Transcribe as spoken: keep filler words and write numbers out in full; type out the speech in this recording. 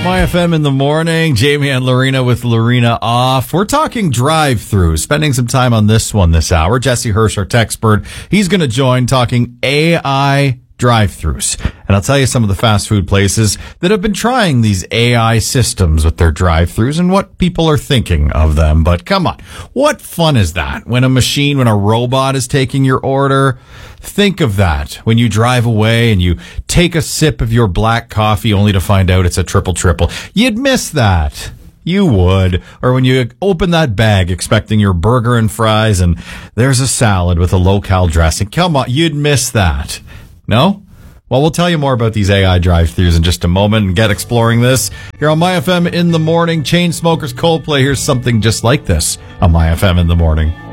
My F M in the morning. Jamie and Lorena with Lorena off. We're talking drive-throughs, spending some time on this one this hour. Jesse Hirsch, our tech expert, he's going to join talking A I drive-throughs. And I'll tell you some of the fast food places that have been trying these A I systems with their drive-throughs and what people are thinking of them. But come on, what fun is that when a machine, when a robot is taking your order? Think of that when you drive away and you take a sip of your black coffee only to find out it's a triple triple. You'd miss that. You would. Or when you open that bag expecting your burger and fries and there's a salad with a low-cal dressing. Come on, you'd miss that. No? Well, we'll tell you more about these A I drive-thrus in just a moment and get exploring this here on My F M in the morning. Chainsmokers, Coldplay. Here's something just like this on My F M in the morning.